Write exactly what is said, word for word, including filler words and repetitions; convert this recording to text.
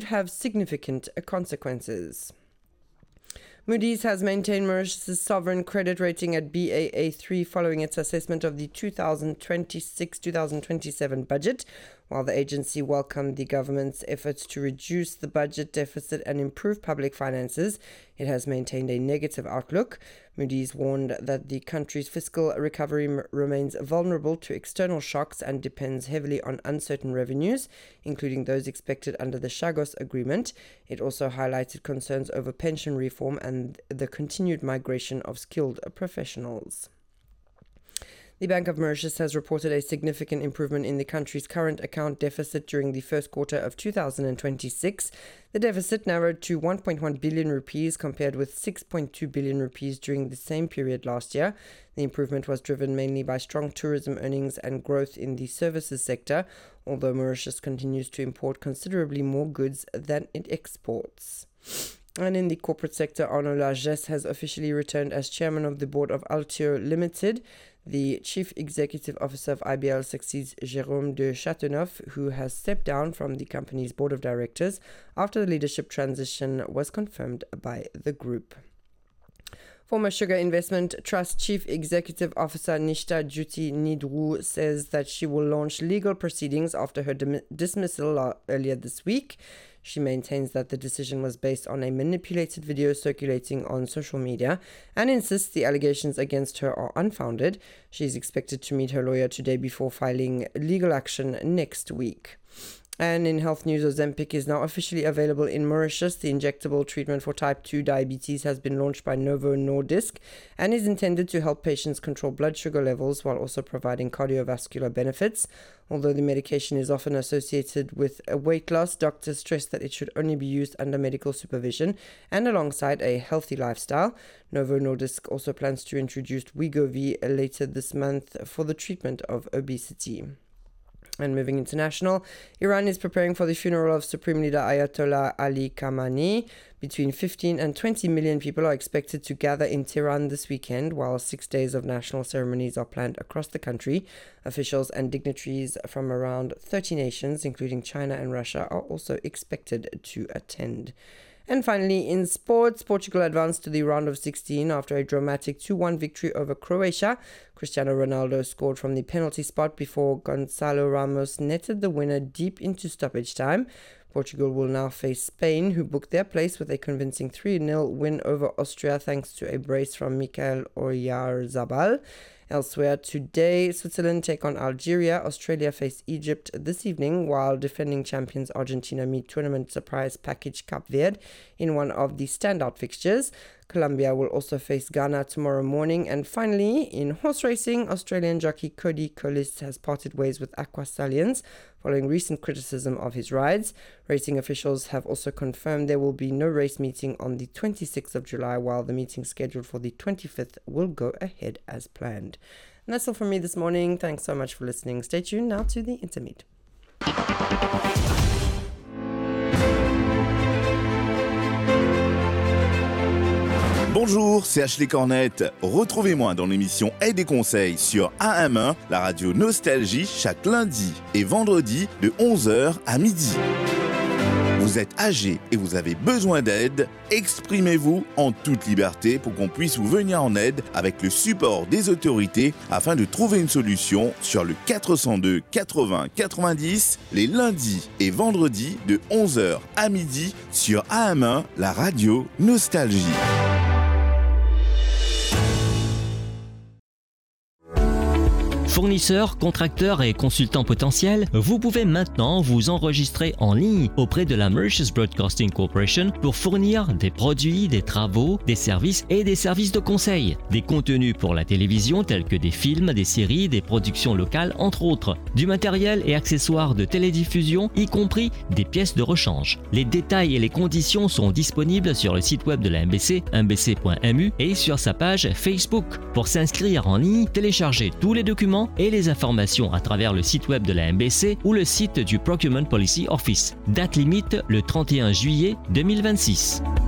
have significant consequences. Moody's has maintained Mauritius' sovereign credit rating at B A A three following its assessment of the twenty twenty-six to twenty twenty-seven budget. While the agency welcomed the government's efforts to reduce the budget deficit and improve public finances, it has maintained a negative outlook. Moody's warned that the country's fiscal recovery m- remains vulnerable to external shocks and depends heavily on uncertain revenues, including those expected under the Chagos Agreement. It also highlighted concerns over pension reform and the continued migration of skilled professionals. The Bank of Mauritius has reported a significant improvement in the country's current account deficit during the first quarter of two thousand twenty-six. The deficit narrowed to one point one billion rupees compared with six point two billion rupees during the same period last year. The improvement was driven mainly by strong tourism earnings and growth in the services sector, although Mauritius continues to import considerably more goods than it exports. And in the corporate sector, Arnaud Largesse has officially returned as chairman of the board of Altio Limited. The chief executive officer of I B L succeeds Jérôme de Châteauneuf, who has stepped down from the company's board of directors after the leadership transition was confirmed by the group. Former Sugar Investment Trust Chief Executive Officer Nishta Jyoti Nidru says that she will launch legal proceedings after her dim- dismissal earlier this week. She maintains that the decision was based on a manipulated video circulating on social media and insists the allegations against her are unfounded. She is expected to meet her lawyer today before filing legal action next week. And in health news, Ozempic is now officially available in Mauritius. The injectable treatment for type two diabetes has been launched by Novo Nordisk and is intended to help patients control blood sugar levels while also providing cardiovascular benefits. Although the medication is often associated with a weight loss, doctors stress that it should only be used under medical supervision and alongside a healthy lifestyle. Novo Nordisk also plans to introduce Wegovy later this month for the treatment of obesity. And moving international, Iran is preparing for the funeral of Supreme Leader Ayatollah Ali Khamenei. Between fifteen and twenty million people are expected to gather in Tehran this weekend, while six days of national ceremonies are planned across the country. Officials and dignitaries from around thirty nations, including China and Russia, are also expected to attend. And finally, in sports, Portugal advanced to the round of sixteen after a dramatic two one victory over Croatia. Cristiano Ronaldo scored from the penalty spot before Gonçalo Ramos netted the winner deep into stoppage time. Portugal will now face Spain, who booked their place with a convincing three nil win over Austria thanks to a brace from Mikel Oyarzabal. Elsewhere today, Switzerland take on Algeria. Australia face Egypt this evening, while defending champions Argentina meet tournament surprise package Cape Verde in one of the standout fixtures. Colombia will also face Ghana tomorrow morning. And finally, in horse racing, Australian jockey Cody Collis has parted ways with Aqua Stallions following recent criticism of his rides. Racing officials have also confirmed there will be no race meeting on the twenty-sixth of July, while the meeting scheduled for the twenty-fifth will go ahead as planned. And that's all from me this morning. Thanks so much for listening. Stay tuned now to the Intermediate. Bonjour, c'est Ashley Cornette. Retrouvez-moi dans l'émission Aide et Conseils sur A M un, la radio Nostalgie, chaque lundi et vendredi de onze heures à midi. Vous êtes âgé et vous avez besoin d'aide, exprimez-vous en toute liberté pour qu'on puisse vous venir en aide avec le support des autorités afin de trouver une solution sur le quatre cent deux quatre-vingts quatre-vingt-dix les lundis et vendredis de onze heures à midi sur A M un, la radio Nostalgie. Fournisseurs, contracteurs et consultants potentiels, vous pouvez maintenant vous enregistrer en ligne auprès de la Mauritius Broadcasting Corporation pour fournir des produits, des travaux, des services et des services de conseil. Des contenus pour la télévision tels que des films, des séries, des productions locales, entre autres. Du matériel et accessoires de télédiffusion, y compris des pièces de rechange. Les détails et les conditions sont disponibles sur le site web de la M B C, m b c point m u, et sur sa page Facebook. Pour s'inscrire en ligne, téléchargez tous les documents et les informations à travers le site web de la M B C ou le site du Procurement Policy Office. Date limite le trente et un juillet deux mille vingt-six.